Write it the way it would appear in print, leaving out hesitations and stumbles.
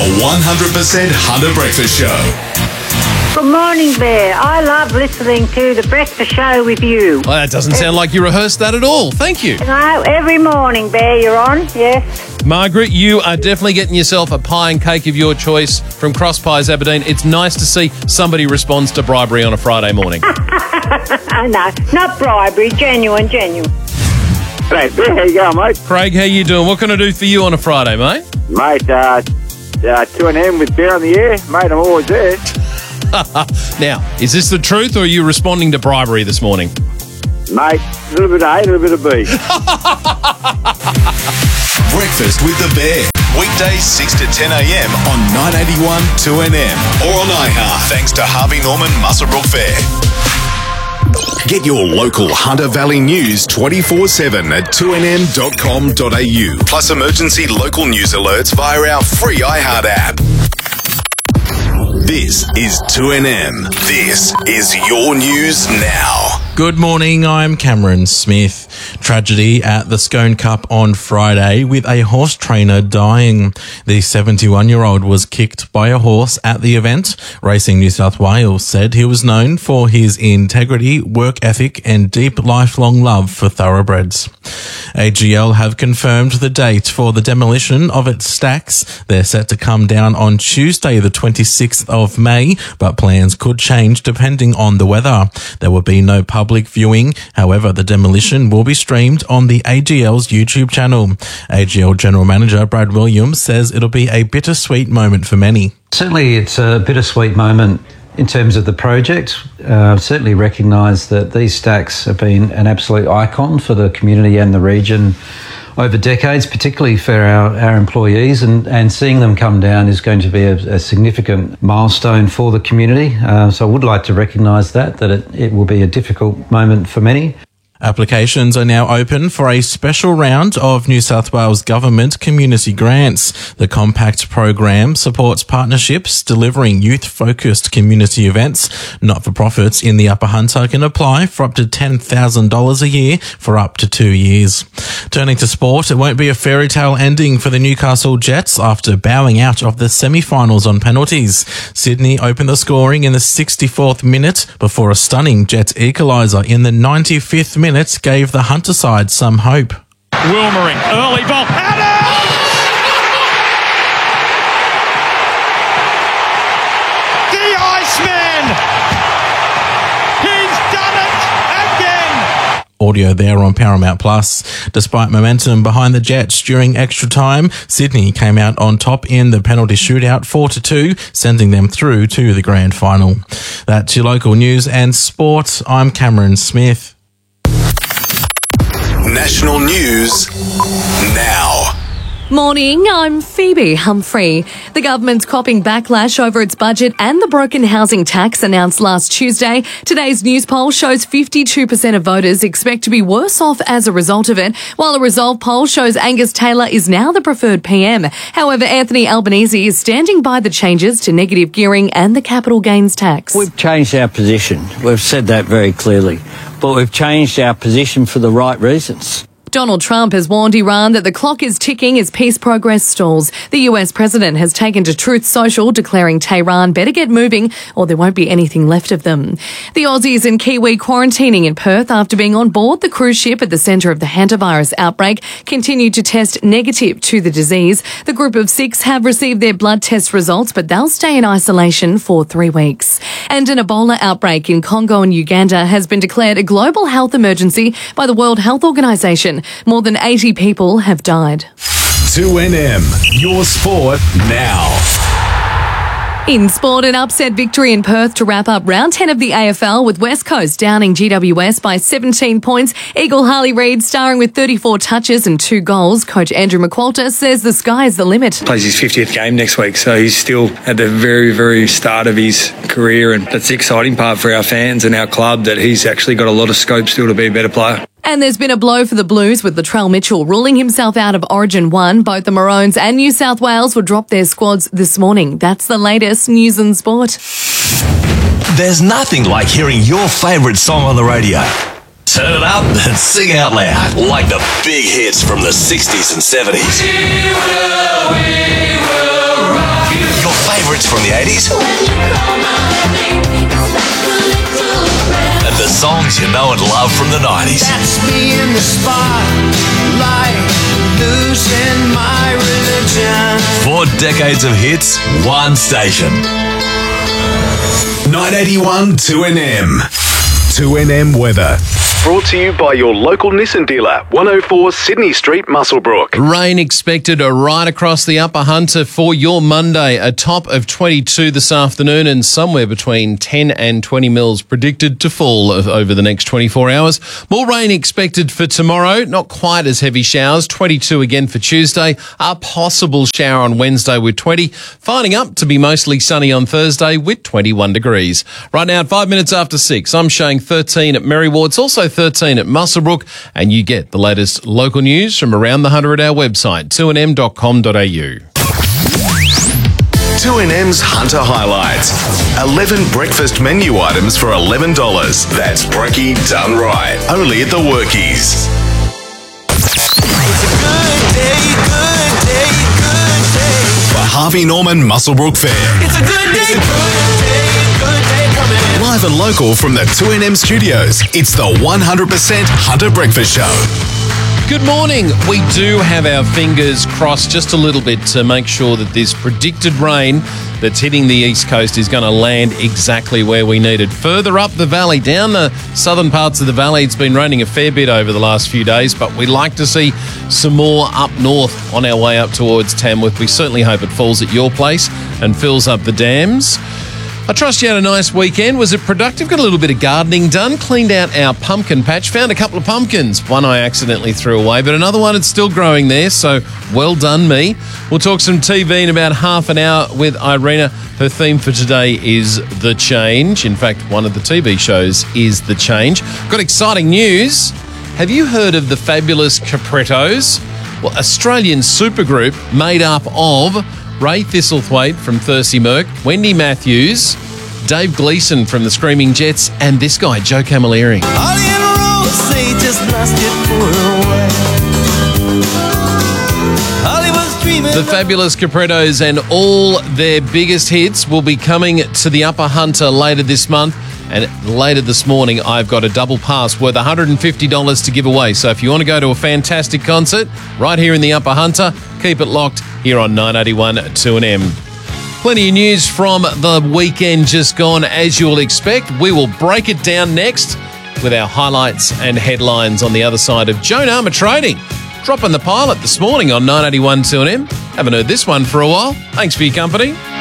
100% Hunter Breakfast Show. Good morning, Bear. I love listening to the breakfast show with you. Well, that doesn't sound like you rehearsed that at all. Thank you. No, every morning, Bear, you're on, yes. Margaret, you are definitely getting yourself a pie and cake of your choice from Cross Pies Aberdeen. It's nice to see somebody responds to bribery on a Friday morning. No, not bribery, genuine. Hey, Bear, how you going, mate? Craig, how you doing? What can I do for you on a Friday, mate? Mate, 2am with Bear on the air. Mate, I'm always there. Now, is this the truth or are you responding to bribery this morning? Mate, a little bit of A, a little bit of B. Breakfast with the Bear. Weekdays 6 to 10 a.m. on 981 2NM or on iHeart. Thanks to Harvey Norman Muswellbrook Fair. Get your local Hunter Valley news 24/7 at 2nm.com.au. Plus emergency local news alerts via our free iHeart app. This is 2NM. This is your news now. Good morning, I'm Cameron Smith. Tragedy at the Scone Cup on Friday with a horse trainer dying. The 71-year-old was kicked by a horse at the event. Racing New South Wales said he was known for his integrity, work ethic and deep lifelong love for thoroughbreds. AGL have confirmed the date for the demolition of its stacks. They're set to come down on Tuesday, the 26th of May, but plans could change depending on the weather. There will be no public viewing. However, the demolition will be streamed on the AGL's YouTube channel. AGL General Manager Brad Williams says it'll be a bittersweet moment for many. Certainly it's a bittersweet moment in terms of the project. Certainly recognise that these stacks have been an absolute icon for the community and the region over decades, particularly for our employees, and seeing them come down is going to be a significant milestone for the community. So I would like to recognise that it will be a difficult moment for many. Applications are now open for a special round of New South Wales Government community grants. The Compact program supports partnerships delivering youth-focused community events. Not-for-profits in the Upper Hunter can apply for up to $10,000 a year for up to 2 years. Turning to sport, it won't be a fairy tale ending for the Newcastle Jets after bowing out of the semi-finals on penalties. Sydney opened the scoring in the 64th minute before a stunning Jets equaliser in the 95th minute gave the Hunter side some hope. Wilmering, early ball, the Iceman! He's done it again! Audio there on Paramount Plus. Despite momentum behind the Jets during extra time, Sydney came out on top in the penalty shootout 4-2, sending them through to the grand final. That's your local news and sport. I'm Cameron Smith. National news now. Morning, I'm Phoebe Humphrey. The government's copping backlash over its budget and the broken housing tax announced last Tuesday. Today's news poll shows 52% of voters expect to be worse off as a result of it, while a Resolve poll shows Angus Taylor is now the preferred PM. However, Anthony Albanese is standing by the changes to negative gearing and the capital gains tax. We've changed our position. We've said that very clearly. But we've changed our position for the right reasons. Donald Trump has warned Iran that the clock is ticking as peace progress stalls. The US president has taken to Truth Social, declaring Tehran better get moving or there won't be anything left of them. The Aussies and Kiwi quarantining in Perth after being on board the cruise ship at the centre of the hantavirus outbreak continue to test negative to the disease. The group of 6 have received their blood test results, but they'll stay in isolation for 3 weeks. And an Ebola outbreak in Congo and Uganda has been declared a global health emergency by the World Health Organization. More than 80 people have died. 2NM, your sport now. In sport, an upset victory in Perth to wrap up round 10 of the AFL with West Coast downing GWS by 17 points. Eagle Harley Reid starring with 34 touches and 2 goals. Coach Andrew McQualter says the sky is the limit. Plays his 50th game next week, so he's still at the very, very start of his career, and that's the exciting part for our fans and our club, that he's actually got a lot of scope still to be a better player. And there's been a blow for the Blues with Latrell Mitchell ruling himself out of Origin 1. Both the Maroons and New South Wales will drop their squads this morning. That's the latest news and sport. There's nothing like hearing your favourite song on the radio. Turn it up and sing out loud like the big hits from the 60s and 70s. We will rock you. favourites from the 80s and the songs you know and love from the 90s. That's me in the spotlight, losing my religion. 4 decades of hits, one station. 981 2NM. 2NM weather. Brought to you by your local Nissan dealer, 104 Sydney Street, Muswellbrook. Rain expected right across the Upper Hunter for your Monday. A top of 22 this afternoon and somewhere between 10 and 20 mils predicted to fall over the next 24 hours. More rain expected for tomorrow. Not quite as heavy showers. 22 again for Tuesday. A possible shower on Wednesday with 20. Finding up to be mostly sunny on Thursday with 21 degrees. Right now at 5 minutes after 6, I'm showing 13 at Merriwa. It's also 13 at Muswellbrook, and you get the latest local news from around the Hunter at our website, 2nm.com.au. 2NM's Hunter Highlights. 11 breakfast menu items for $11. That's brekkie done right. Only at the Workies. It's a good day, good day, good day. The Harvey Norman Muswellbrook Fair. It's a good day, good day, good day coming. Live and local from the 2NM studios, it's the 100% Hunter Breakfast Show. Good morning. We do have our fingers crossed just a little bit to make sure that this predicted rain that's hitting the east coast is going to land exactly where we need it. Further up the valley, down the southern parts of the valley, it's been raining a fair bit over the last few days, but we like to see some more up north on our way up towards Tamworth. We certainly hope it falls at your place and fills up the dams. I trust you had a nice weekend. Was it productive? Got a little bit of gardening done. Cleaned out our pumpkin patch. Found a couple of pumpkins. One I accidentally threw away, but another one it's still growing there, so well done me. We'll talk some TV in about half an hour with Irina. Her theme for today is The Change. In fact, one of the TV shows is The Change. Got exciting news. Have you heard of the Fabulous Caprettos? Well, Australian supergroup made up of Ray Thistlethwaite from Thirsty Merc, Wendy Matthews, Dave Gleeson from the Screaming Jets, and this guy, Joe Camilleri. Holly and Rose, they just lost it for a while. Holly was dreaming. The Fabulous Caprettos and all their biggest hits will be coming to the Upper Hunter later this month. And later this morning, I've got a double pass worth $150 to give away. So if you want to go to a fantastic concert right here in the Upper Hunter, keep it locked here on 981 2NM. Plenty of news from the weekend just gone, as you'll expect. We will break it down next with our highlights and headlines on the other side of Joan Armour Trading. Dropping the pilot this morning on 981 2NM. Haven't heard this one for a while. Thanks for your company.